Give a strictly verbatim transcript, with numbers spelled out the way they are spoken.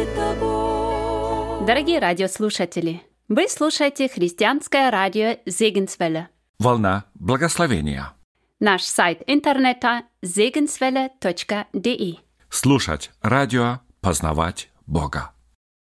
тобой. Дорогие радиослушатели, вы слушаете христианское радио Зегенсвелле. Волна благословения. Наш сайт интернета зегенсвелле точка де. Слушать радио, познавать Бога.